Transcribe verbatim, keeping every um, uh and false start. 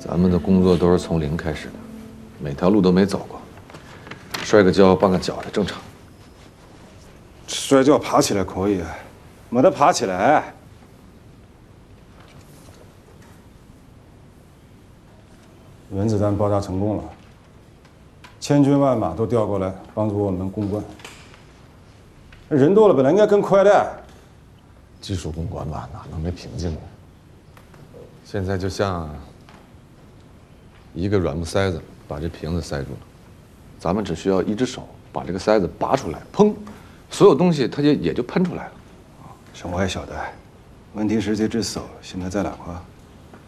咱们的工作都是从零开始的，每条路都没走过，摔个跤、绊个脚的正常。 摔跤爬起来可以，没得爬起来。原子弹爆炸成功了，千军万马都调过来帮助我们攻关。人多了本来应该更快的。 技术攻关吧，哪能没瓶颈呢？现在就像一个软木塞子把这瓶子塞住了，咱们只需要一只手把这个塞子拔出来，砰，所有东西它就也就喷出来了。 是我也晓得，问题是这只手现在在哪块？